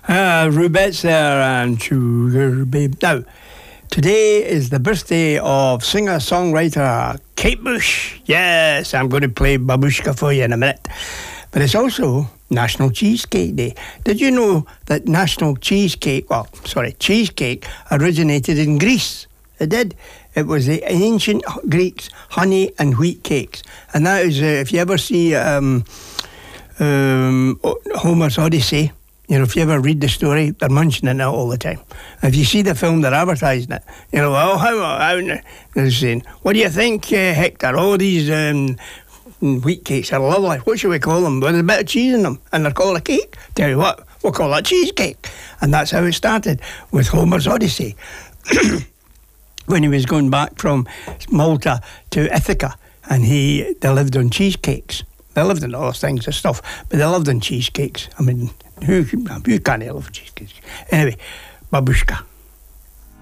Rubettes there and Sugar Babe. Now, today is the birthday of singer-songwriter Kate Bush. Yes, I'm going to play Babushka for you in a minute. But it's also National Cheesecake Day. Did you know that cheesecake originated in Greece? It did. It was the ancient Greeks' honey and wheat cakes. And that is, if you ever see Homer's Odyssey, you know, if you ever read the story, they're mentioning it all the time. If you see the film, they're advertising it. You know, how they're saying, what do you think, Hector? All these wheat cakes are lovely. What should we call them? With a bit of cheese in them. And they're called a cake. Tell you what, we'll call it cheesecake. And that's how it started with Homer's Odyssey. When he was going back from Malta to Ithaca, and they lived on cheesecakes. They lived on all things and stuff, but they lived on cheesecakes. I mean, who can't love cheesecakes? Anyway, Babushka.